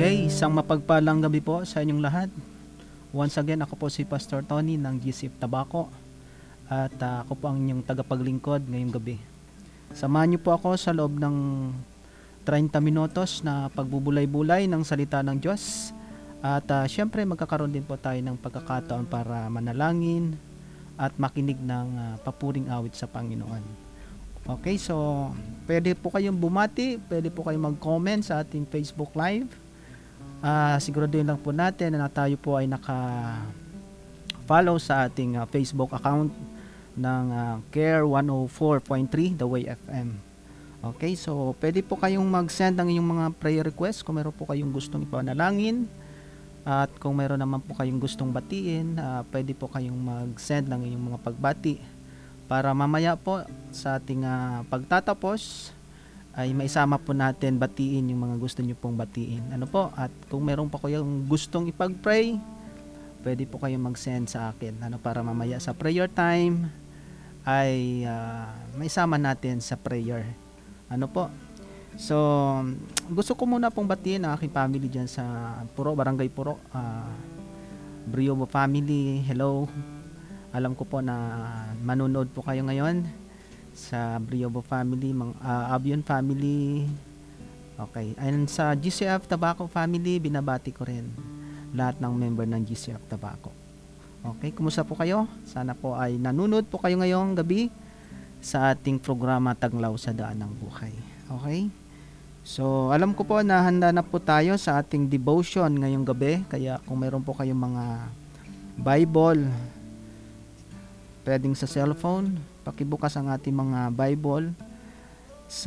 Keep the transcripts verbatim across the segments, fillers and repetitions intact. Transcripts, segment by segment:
Okay, isang mapagpalang gabi po sa inyong lahat. Once again, ako po si Pastor Tony ng G C F Tabaco at ah, ako po ang inyong tagapaglingkod ngayong gabi. Samahan niyo po ako sa loob ng thirty minutos na pagbubulay-bulay ng salita ng Diyos at ah, syempre magkakaroon din po tayo ng pagkakataon para manalangin at makinig ng ah, papuring awit sa Panginoon. Okay, so pwede po kayong bumati, pwede po kayong mag-comment sa ating Facebook Live. Uh, siguraduhin lang po natin na tayo po ay naka-follow sa ating uh, Facebook account ng uh, Care one oh four point three The Way F M. Okay, so pwede po kayong mag-send ng inyong mga prayer requests kung meron po kayong gustong ipanalangin. At kung meron naman po kayong gustong batiin, uh, pwede po kayong mag-send ng inyong mga pagbati. Para mamaya po sa ating uh, pagtatapos, ay maisama po natin batiin yung mga gusto nyo pong batiin. Ano po? At kung meron pa kayong gustong ipag-pray, pwede po kayong mag-send sa akin. Ano, para mamaya sa prayer time ay uh, maisama natin sa prayer. Ano po? So, gusto ko muna pong batiin ang aking family dyan sa Puro, Barangay Puro. Uh, Briobo family, hello. Alam ko po na manunood po kayo ngayon sa Briobo family, mga uh, Abion family. Okay. And sa G C F Tabaco family, binabati ko rin lahat ng member ng G C F Tabaco. Okay, kumusta po kayo? Sana po ay nanonood po kayo ngayong gabi sa ating programa Taglaw sa Daan ng Buhay. Okay? So, alam ko po na handa na po tayo sa ating devotion ngayong gabi. Kaya kung meron po kayong mga Bible, pwedeng sa cellphone, pakibukas ang ating mga Bible sa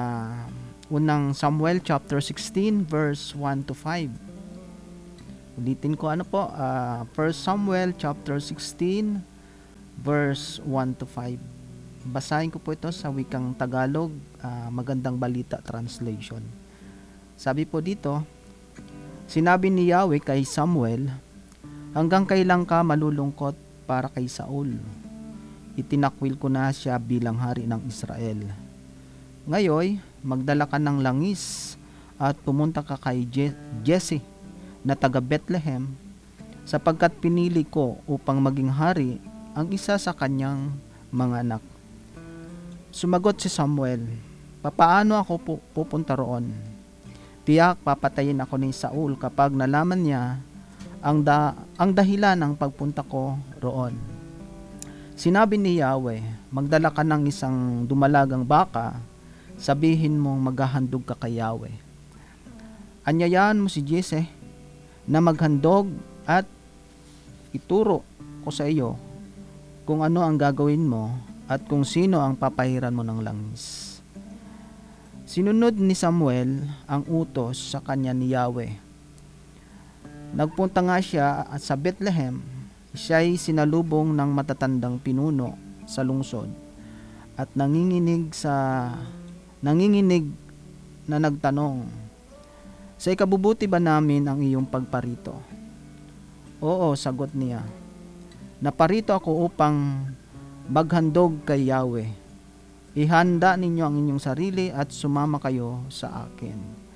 unang Samuel chapter sixteen verse one to five. Ulitin ko ano po, uh, First Samuel chapter sixteen verse one to five. Basahin ko po ito sa wikang Tagalog, uh, Magandang Balita Translation. Sabi po dito, sinabi ni Yahweh kay Samuel, hanggang kailan ka malulungkot para kay Saul? Itinakwil ko na siya bilang hari ng Israel. Ngayon, magdala ka ng langis at pumunta ka kay Je- Jesse na taga Bethlehem, sapagkat pinili ko upang maging hari ang isa sa kanyang mga anak. Sumagot si Samuel, papaano ako pu- pupunta roon? Tiyak papatayin ako ni Saul kapag nalaman niya ang, da- ang dahilan ng pagpunta ko roon. Sinabi ni Yahweh, magdala ka ng isang dumalagang baka, sabihin mong maghahandog ka kay Yahweh. Anyayahan mo si Jesse na maghandog at ituro ko sa iyo kung ano ang gagawin mo at kung sino ang papahiran mo ng langis. Sinunod ni Samuel ang utos sa kanya ni Yahweh. Nagpunta nga siya at sa Bethlehem, siya'y sinalubong ng matatandang pinuno sa lungsod at nanginginig sa nanginginig na nagtanong, sa ikabubuti ba namin ang iyong pagparito? Oo, sagot niya. Naparito ako upang maghandog kay Yahweh. Ihanda ninyo ang inyong sarili at sumama kayo sa akin.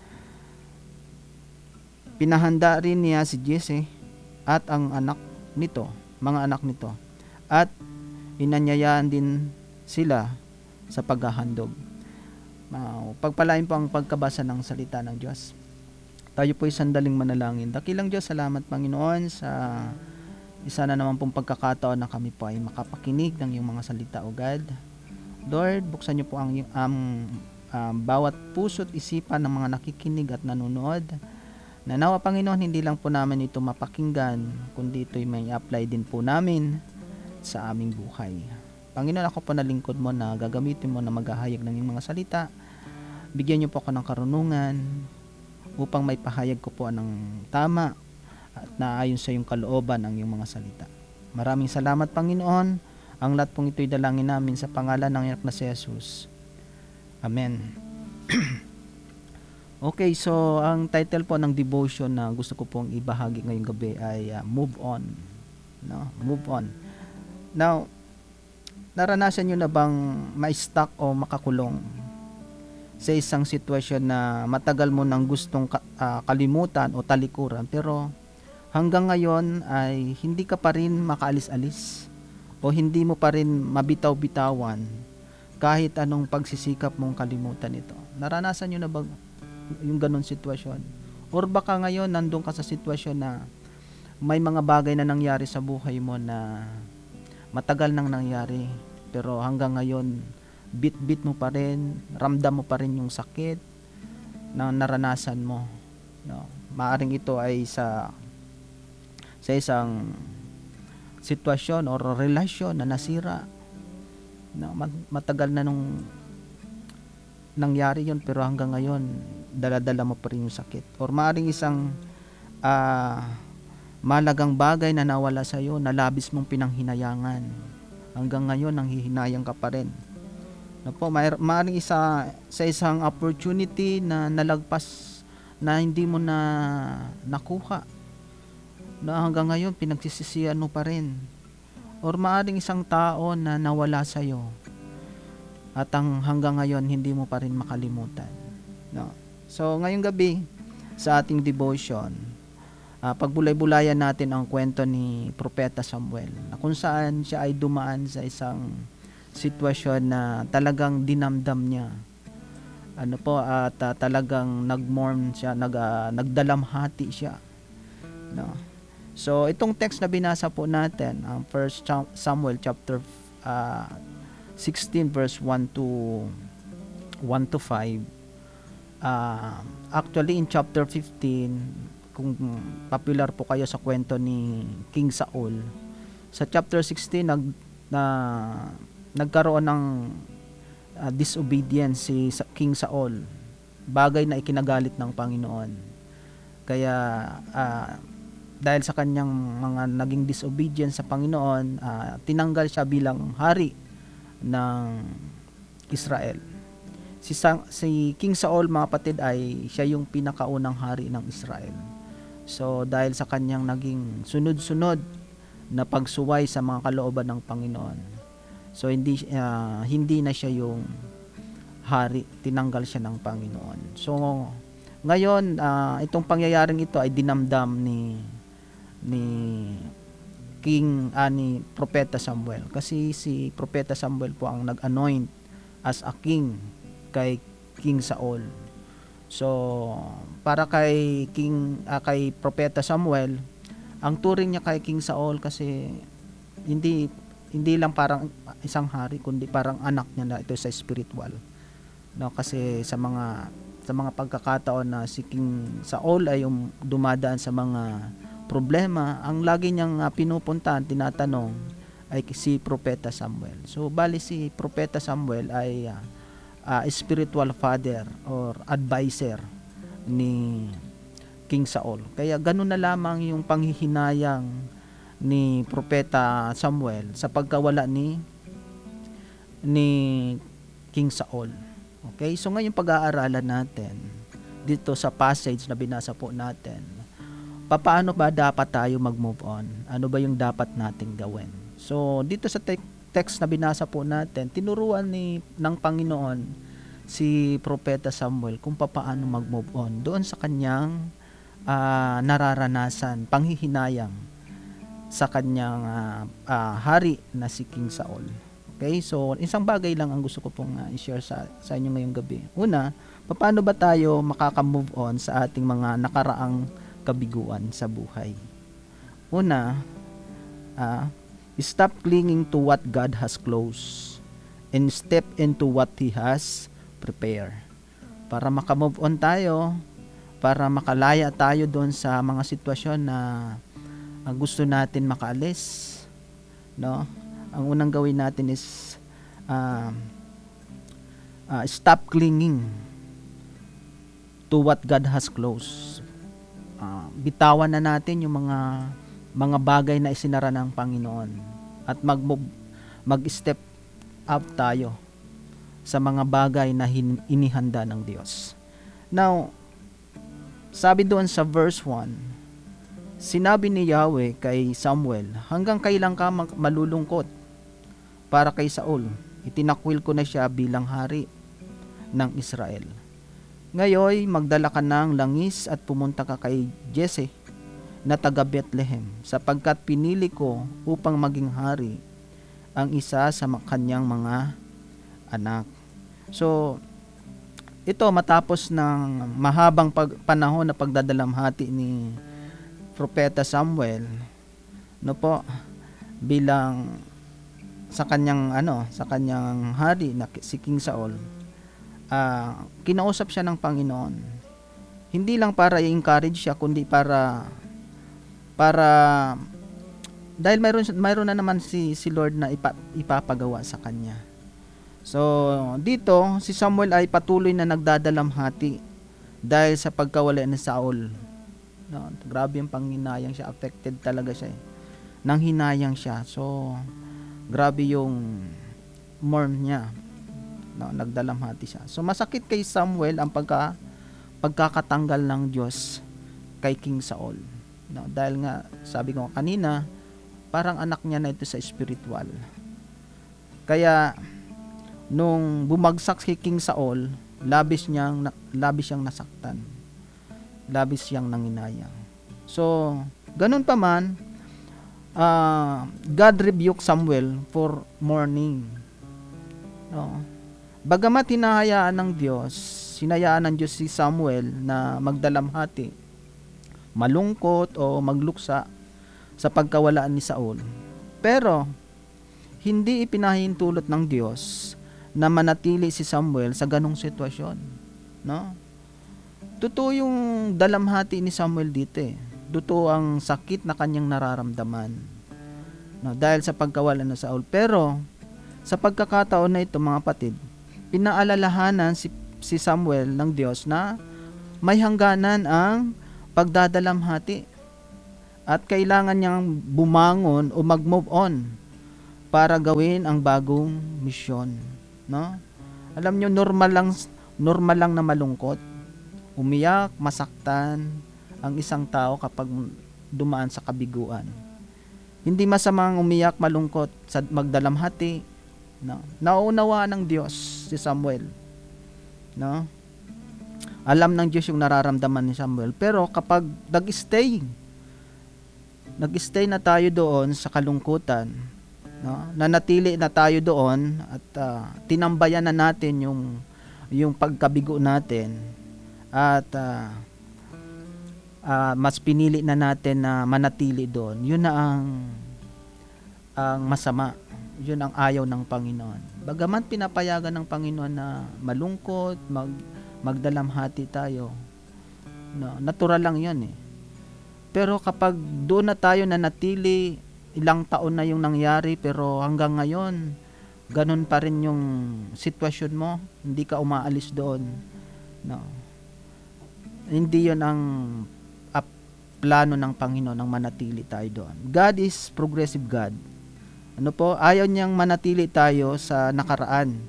Pinahanda rin niya si Jesse at ang anak nito, mga anak nito, at inanyayaan din sila sa paghahandog. Uh, pagpalain po ang pagkabasa ng salita ng Diyos. Tayo po ay sandaling manalangin. Dakilang Diyos, salamat Panginoon sa isa na naman pong pagkakataon na kami po ay makapakinig ng iyong mga salita, O God. Lord, buksan niyo po ang um, um, bawat puso't isipan ng mga nakikinig at nanonood. Na nawa Panginoon, hindi lang po namin ito mapakinggan, kundi ito'y may apply din po namin sa aming buhay. Panginoon, ako po na lingkod mo na gagamitin mo na maghahayag ng iyong mga salita. Bigyan niyo po ako ng karunungan upang may pahayag ko po ng tama at naayon sa iyong kalooban ang iyong mga salita. Maraming salamat Panginoon. Ang lahat pong ito'y dalangin namin sa pangalan ng anak na si Jesus. Amen. Okay, so ang title po ng devotion na gusto ko pong ibahagi ngayong gabi ay uh, Move On. No? Move On. Now, naranasan nyo na bang ma-stuck o makakulong? sa isang sitwasyon na matagal mo nang gustong ka, uh, kalimutan o talikuran, pero hanggang ngayon ay hindi ka pa rin makaalis-alis o hindi mo pa rin mabitaw-bitawan kahit anong pagsisikap mong kalimutan ito. Naranasan nyo na ba yung ganun sitwasyon? Or baka ngayon nandun ka sa sitwasyon na may mga bagay na nangyari sa buhay mo na matagal nang nangyari, pero hanggang ngayon bit-bit mo pa rin, ramdam mo pa rin yung sakit na naranasan mo, no? Maaring ito ay sa sa isang sitwasyon o relasyon na nasira, no? Matagal na nung nangyari yun, pero hanggang ngayon dala-dala mo pa rin yung sakit. Or maaring isang uh, malagang bagay na nawala sa iyo, na labis mong pinanghinayangan, hanggang ngayon nanghihinayang ka pa rin. No po, maaring isa sa isang opportunity na nalagpas na hindi mo na nakuha, na hanggang ngayon pinagsisisihan mo pa rin. Or maaring isang tao na nawala sa iyo at ang hanggang ngayon hindi mo pa rin makalimutan, no? So ngayong gabi sa ating devotion, uh, pagbulay-bulayan natin ang kwento ni Propeta Samuel, na kung saan siya ay dumaan sa isang sitwasyon na talagang dinamdam niya, ano po, at uh, talagang nagmourn siya, nag, uh, nagdalamhati siya, no? So itong text na binasa po natin, ang First Samuel chapter uh, sixteen verse one to five, uh, actually in chapter fifteen, kung popular po kayo sa kwento ni King Saul, sa chapter sixteen nag na nagkaroon ng uh, disobedience si King Saul, bagay na ikinagalit ng Panginoon. Kaya uh, dahil sa kanyang mga naging disobedience sa Panginoon, uh, tinanggal siya bilang hari ng Israel. Si, Sang, si King Saul, mga kapatid, ay siya yung pinakaunang hari ng Israel. So dahil sa kanyang naging sunod-sunod na pagsuway sa mga kalooban ng Panginoon, so hindi uh, hindi na siya yung hari, tinanggal siya ng Panginoon. So ngayon, uh, itong pangyayaring ito ay dinamdam ni ni King uh, ni Propeta Samuel, kasi si Propeta Samuel po ang nag-anoint as a king kay King Saul. So para kay King uh, kay Propeta Samuel, ang turing niya kay King Saul kasi hindi hindi lang parang isang hari, kundi parang anak niya na ito sa spiritual, no? Kasi sa mga sa mga pagkakataon na si King Saul ay um, dumadaan sa mga problema, ang lagi niyang uh, pinupuntahan, tinatanong ay si Propeta Samuel. So bali si Propeta Samuel ay uh, uh, spiritual father or advisor ni King Saul. Kaya ganun na lamang yung panghihinayang ni Propeta Samuel sa pagkawala ni ni King Saul. Okay, so ngayon pag-aaralan natin dito sa passage na binasa po natin, paano ba dapat tayo mag-move on? Ano ba yung dapat nating gawin? So dito sa te- text na binasa po natin, tinuruan ni ng Panginoon si Propeta Samuel kung paano mag-move on doon sa kanyang uh, nararanasan, panghihinayang sa kanyang uh, uh, hari na si King Saul. Okay, so isang bagay lang ang gusto ko pong uh, i-share sa, sa inyo ngayong gabi. Una, paano ba tayo makaka-move on sa ating mga nakaraang kabiguan sa buhay? Una, uh, stop clinging to what God has closed and step into what He has prepared. Para maka-move on tayo, para makalaya tayo doon sa mga sitwasyon na uh, gusto natin makaalis, no? Ang unang gawin natin is uh, uh, stop clinging to what God has closed. Uh, bitawan na natin yung mga mga bagay na isinara ng Panginoon at mag mag-step up tayo sa mga bagay na hin, inihanda ng Diyos. Now, sabi doon sa verse one, sinabi ni Yahweh kay Samuel, hanggang kailan ka malulungkot para kay Saul? Itinakwil ko na siya bilang hari. ng Israel. Ngayon, magdala ka ng langis at pumunta ka kay Jesse na taga Bethlehem, sapagkat pinili ko upang maging hari ang isa sa kanyang mga anak. So, ito matapos ng mahabang pag- panahon na pagdadalamhati ni Propeta Samuel, no po, bilang sa kanyang ano, sa kanyang hari na si King Saul, uh, kinausap siya ng Panginoon. Hindi lang para i-encourage siya, kundi para para dahil mayroon mayroon na naman si si Lord na ipa, ipapagawa sa kanya. So, dito si Samuel ay patuloy na nagdadalamhati dahil sa pagkawala ni Saul. No, grabe yung panghinayang siya, affected talaga siya. Eh. Nang hinayang siya. So, grabe yung mourn niya. No, nagdalamhati siya. So, masakit kay Samuel ang pagka pagkakatanggal ng Diyos kay King Saul. No, dahil nga sabi ko kanina, parang anak niya na ito sa spiritual. Kaya nung bumagsak si King Saul, labis niyang labis siyang nasaktan. Labis siyang nanginayang. So, ganun pa man, uh, God rebuked Samuel for mourning. No. Bagamat hinahayaan ng Diyos, hinayaan ng Diyos si Samuel na magdalamhati, malungkot o magluksa sa pagkawalaan ni Saul. Pero hindi ipinahintulot ng Diyos na manatili si Samuel sa ganong sitwasyon, no? Totoo yung dalamhati ni Samuel dito eh. Totoo ang sakit na kanyang nararamdaman, no, dahil sa pagkawala ng Saul. Pero sa pagkakataon na ito, mga kapatid, pinaalalahanan si, si Samuel ng Diyos na may hangganan ang pagdadalamhati at kailangan niyang bumangon o mag-move on para gawin ang bagong misyon, no? Alam niyo, normal lang normal lang na malungkot, umiyak, masaktan ang isang tao kapag dumaan sa kabiguan. Hindi masamang umiyak, malungkot, sa magdalamhati, no? Nauunawaan ng Diyos si Samuel, no? Alam ng Diyos yung nararamdaman ni Samuel. Pero kapag nag-stay, nag-stay na tayo doon sa kalungkutan, no? Nanatili na tayo doon at uh, tinambayan na natin yung yung pagkabigo natin at uh, uh, mas pinili na natin na manatili doon. Yun na ang ang masama. Yun ang ayaw ng Panginoon. Bagaman pinapayagan ng Panginoon na malungkot, mag magdalamhati tayo, no, natural lang 'yun eh. Pero kapag doon na tayo nanatili, ilang taon na yung nangyari pero hanggang ngayon ganun pa rin yung sitwasyon mo, hindi ka umaalis doon, no, hindi 'yun ang uh, plano ng Panginoon ang manatili tayo doon. God is progressive God. Ano po, ayaw niyang manatili tayo sa nakaraan.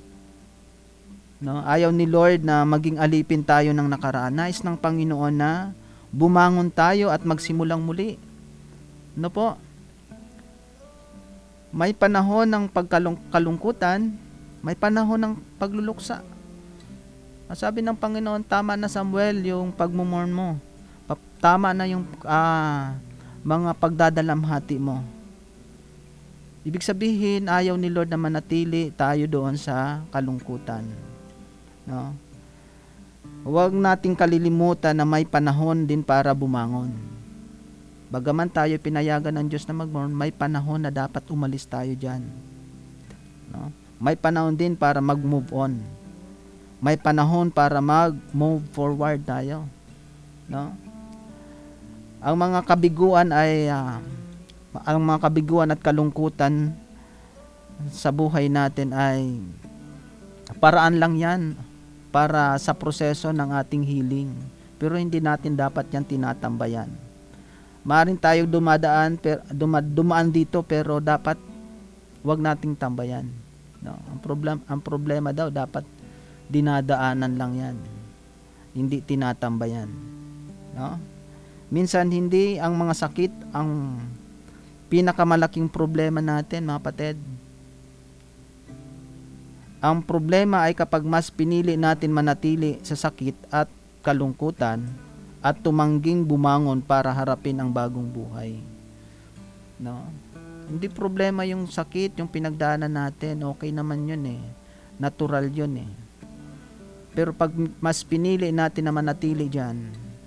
No, ayaw ni Lord na maging alipin tayo ng nakaraan. Nais ng Panginoon na bumangon tayo at magsimulang muli. No po? May panahon ng pagkalungkutan, may panahon ng pagluluksa. Sabi ng Panginoon, tama na Samuel yung pagmumorn mo. Tama na yung uh, mga pagdadalamhati mo. Ibig sabihin, ayaw ni Lord na manatili tayo doon sa kalungkutan. No? Huwag nating kalilimutan na may panahon din para bumangon. Bagaman tayo pinayagan ng Diyos na mag-mourn, may panahon na dapat umalis tayo dyan. No? May panahon din para mag-move on. May panahon para mag-move forward tayo. No? Ang mga kabiguan ay uh, ang mga kabiguan at kalungkutan sa buhay natin ay paraan lang yan para sa proseso ng ating healing. Pero hindi natin dapat yan tinatambayan. Maaring tayo dumadaan, per, duma, dumaan dito pero dapat wag nating tambayan. No, ang problem ang problema daw dapat dinadaanan lang yan. Hindi tinatambayan. No? Minsan hindi ang mga sakit ang pinakamalaking problema natin, mga kapatid. Ang problema ay kapag mas pinili natin manatili sa sakit at kalungkutan at tumangging bumangon para harapin ang bagong buhay. No? Hindi problema yung sakit, yung pinagdaanan natin, okay naman yun eh. Natural yun eh. Pero pag mas pinili natin na manatili dyan,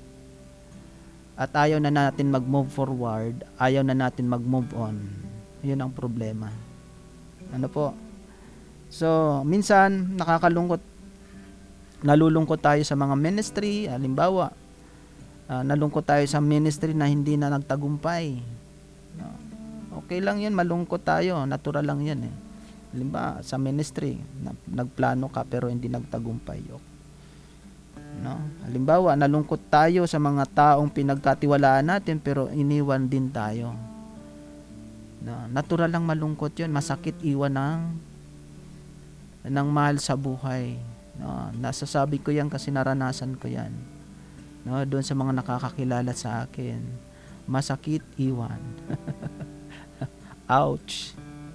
at ayaw na natin mag-move forward, ayaw na natin mag-move on, yun ang problema. Ano po? So, minsan, nakakalungkot, nalulungkot tayo sa mga ministry, halimbawa, uh, nalungkot tayo sa ministry na hindi na nagtagumpay. No? Okay lang yun, malungkot tayo, natural lang yan eh. Halimbawa, sa ministry, na, nagplano ka pero hindi nagtagumpay. No? Halimbawa, nalungkot tayo sa mga taong pinagkatiwalaan natin pero iniwan din tayo. No? Natural lang malungkot yun, masakit iwan ng ng mahal sa buhay. No, nasasabi ko yan kasi naranasan ko yan. No, doon sa mga nakakakilala sa akin. Masakit iwan. Ouch.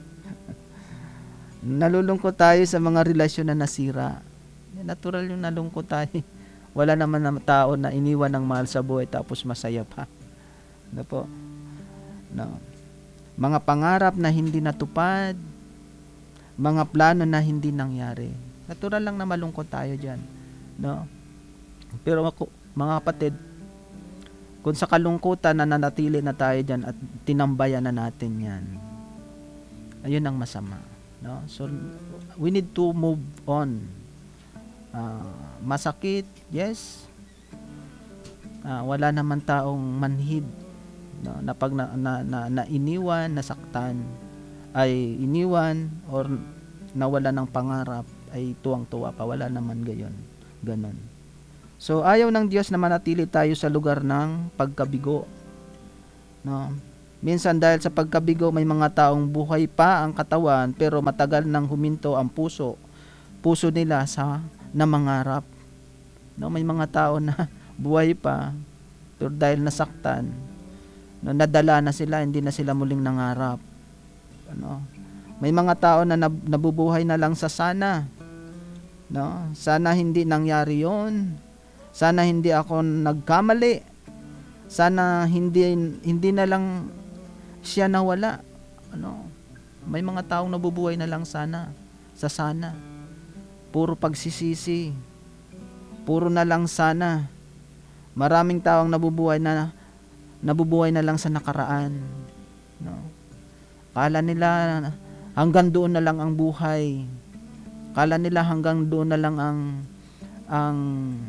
Nalulungkot tayo sa mga relasyon na nasira. Natural yung nalungkot tayo. Wala naman na tao na iniwan ng mahal sa buhay tapos masaya pa. No po. No. Mga pangarap na hindi natupad, mga plano na hindi nangyari. Natural lang na malungkot tayo dyan. No? Pero mga kapatid, kung sa kalungkutan na nanatili na tayo dyan at tinambayan na natin yan, ayun ang masama. No? So, we need to move on. Uh, masakit, yes. Uh, wala naman taong manhid. No? Na pag na, na, na, na iniwan, nasaktan, ay iniwan or nawala ng pangarap ay tuwang-tuwa pa. Wala naman gayon. Ganon. So, ayaw ng Diyos na manatili tayo sa lugar ng pagkabigo. No? Minsan dahil sa pagkabigo, may mga taong buhay pa ang katawan pero matagal nang huminto ang puso. Puso nila sa namangarap. No? May mga tao na buhay pa pero dahil nasaktan, no, nadala na sila, hindi na sila muling nangarap. Ano? May mga tao na nabubuhay na lang sa sana. No? Sana hindi nangyari 'yon. Sana hindi ako nagkamali. Sana hindi hindi na lang siya nawala. Ano? May mga taong nabubuhay na lang sana sa sana. Puro pagsisisi. Puro na lang sana. Maraming taong nabubuhay na nabubuhay na lang sa nakaraan. No? Kala nila hanggang doon na lang ang buhay. Kala nila hanggang doon na lang ang ang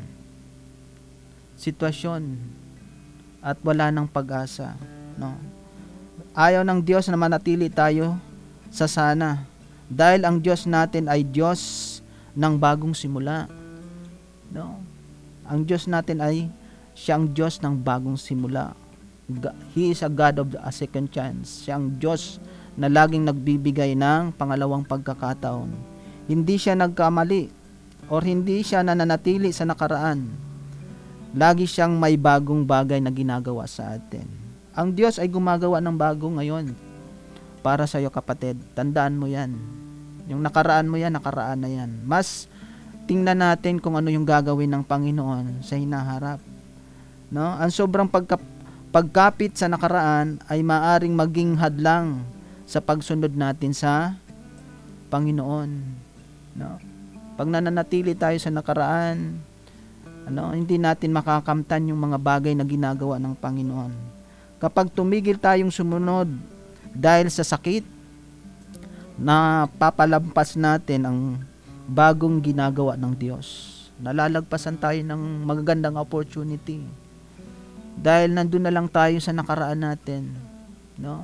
sitwasyon at wala nang pag-asa, no? Ayaw ng Diyos na manatili tayo sa sana dahil ang Diyos natin ay Diyos ng bagong simula. No? Ang Diyos natin ay siyang Diyos ng bagong simula. He is a God of a second chance. Siyang Diyos na laging nagbibigay ng pangalawang pagkakataon. Hindi siya nagkamali or hindi siya nananatili sa nakaraan. Lagi siyang may bagong bagay na ginagawa sa atin. Ang Diyos ay gumagawa ng bago ngayon para sa iyo, kapatid. Tandaan mo yan. Yung nakaraan mo yan, nakaraan na yan. Mas tingnan natin kung ano yung gagawin ng Panginoon sa hinaharap. No? Ang sobrang pagka, pagkapit sa nakaraan ay maaring maging hadlang sa pagsunod natin sa Panginoon. No? Pag nananatili tayo sa nakaraan, ano, hindi natin makakamtan yung mga bagay na ginagawa ng Panginoon. Kapag tumigil tayong sumunod dahil sa sakit, na papalampas natin ang bagong ginagawa ng Diyos. Nalalagpasan tayo ng magagandang opportunity. Dahil nandun na lang tayo sa nakaraan natin. No?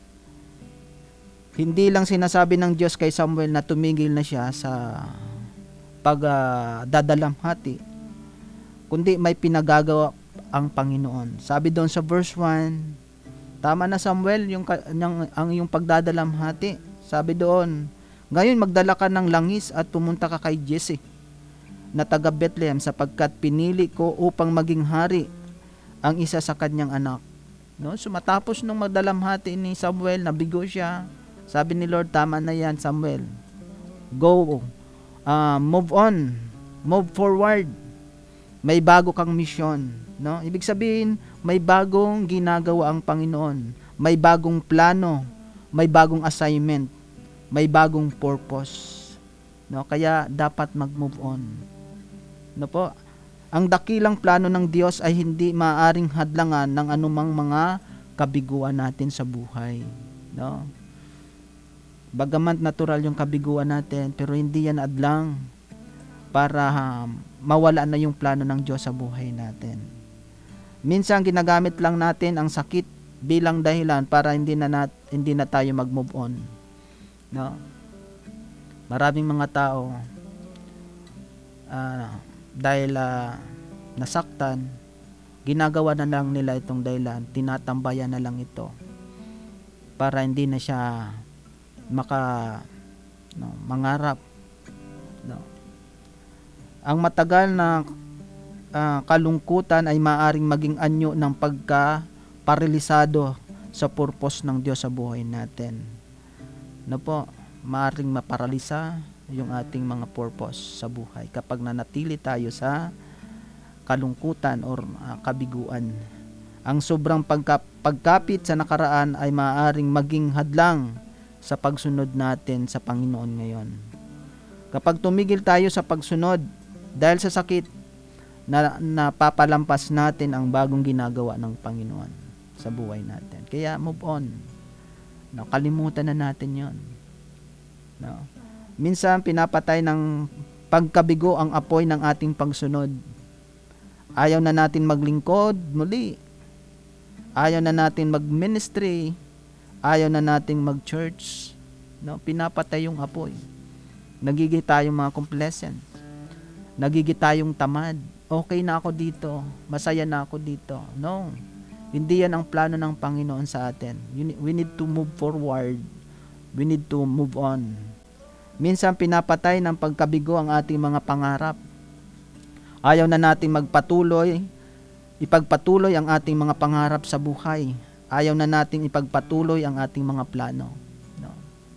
Hindi lang sinasabi ng Diyos kay Samuel na tumigil na siya sa pagdadalamhati, uh, kundi may pinagagawa ang Panginoon. Sabi doon sa verse one, tama na Samuel, yung, yung, ang yung pagdadalamhati. Sabi doon, ngayon magdala ka ng langis at pumunta ka kay Jesse na taga Bethlehem sapagkat pinili ko upang maging hari ang isa sa kanyang anak. No? So matapos nung magdalamhati ni Samuel, nabigo siya. Sabi ni Lord, tama na yan Samuel. Go, uh, move on, move forward. May bago kang misyon, no? Ibig sabihin, may bagong ginagawa ang Panginoon, may bagong plano, may bagong assignment, may bagong purpose, no? Kaya dapat mag-move on. No po? Ang dakilang plano ng Diyos ay hindi maaaring hadlangan ng anumang mga kabiguan natin sa buhay, no? Bagaman natural yung kabiguan natin, pero hindi yan adlang para um, mawala na yung plano ng Diyos sa buhay natin. Minsan ginagamit lang natin ang sakit bilang dahilan para hindi na nat, hindi na tayo mag-move on, no? Maraming mga tao uh, dahil uh, nasaktan, ginagawa na lang nila itong dahilan, tinatambayan na lang ito para hindi na siya maka no, mangarap, no. Ang matagal na uh, kalungkutan ay maaring maging anyo ng pagka-paralisado sa purpose ng Diyos sa buhay natin. No po, maaring maparalisa yung ating mga purpose sa buhay kapag nanatili tayo sa kalungkutan or uh, kabiguan. Ang sobrang pagka, pagkapit sa nakaraan ay maaaring maging hadlang sa pagsunod natin sa Panginoon ngayon. Kapag tumigil tayo sa pagsunod dahil sa sakit, na napapalampas natin ang bagong ginagawa ng Panginoon sa buhay natin. Kaya move on. No, kalimutan na natin yon. No. Minsan pinapatay ng pagkabigo ang apoy ng ating pagsunod. Ayaw na natin maglingkod muli. Ayaw na natin mag-ministry. Ayaw na nating mag-church. No, pinapatay yung apoy. Nagiging tayong mga complacent. Nagiging tayong tamad. Okay na ako dito. Masaya na ako dito. No. Hindi yan ang plano ng Panginoon sa atin. We need to move forward. We need to move on. Minsan pinapatay ng pagkabigo ang ating mga pangarap. Ayaw na nating magpatuloy, ipagpatuloy ang ating mga pangarap sa buhay. Ayaw na nating ipagpatuloy ang ating mga plano. No.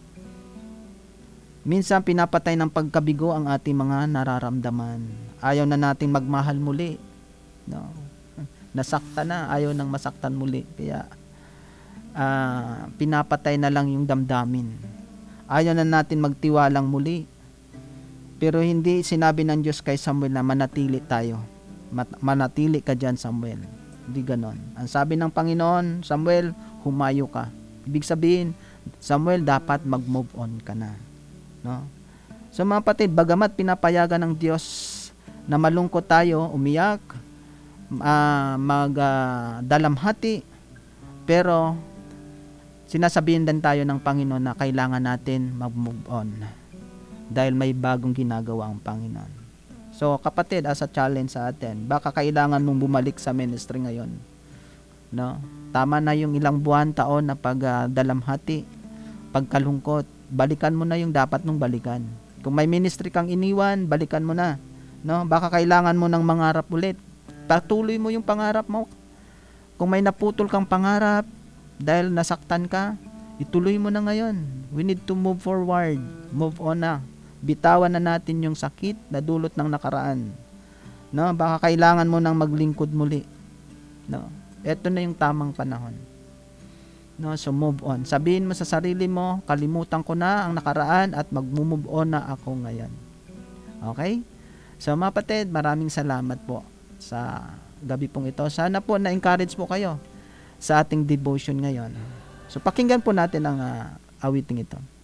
Minsan pinapatay ng pagkabigo ang ating mga nararamdaman. Ayaw na nating magmahal muli. No. Nasaktan na, ayaw nang masaktan muli. Kaya uh, pinapatay na lang yung damdamin. Ayaw na natin magtiwalang muli. Pero hindi sinabi ng Diyos kay Samuel na manatili tayo. Mat- manatili ka dyan, Samuel. Hindi ganon. Ang sabi ng Panginoon, Samuel, humayo ka. Ibig sabihin, Samuel, dapat mag-move on ka na. No? So mga kapatid, bagamat pinapayagan ng Diyos na malungkot tayo, umiyak, uh, magdalamhati, uh, pero sinasabihin din tayo ng Panginoon na kailangan natin mag-move on dahil may bagong ginagawa ang Panginoon. So kapatid, as a challenge sa atin, baka kailangan mong bumalik sa ministry ngayon. No? Tama na yung ilang buwan, taon na pagdalamhati, uh, pagkalungkot. Balikan mo na yung dapat mong balikan. Kung may ministry kang iniwan, balikan mo na. No? Baka kailangan mo ng mangarap ulit. Patuloy mo yung pangarap mo. Kung may naputol kang pangarap dahil nasaktan ka, ituloy mo na ngayon. We need to move forward. Move on na. Bitawan na natin yung sakit na dulot ng nakaraan. No, baka kailangan mo nang maglingkod muli. No. Ito na yung tamang panahon. No, so move on. Sabihin mo sa sarili mo, kalimutan ko na ang nakaraan at mag-move on na ako ngayon. Okay? So mga kapatid, maraming salamat po sa gabi pong ito. Sana po na-encourage po kayo sa ating devotion ngayon. So pakinggan po natin ang uh, awiting ito.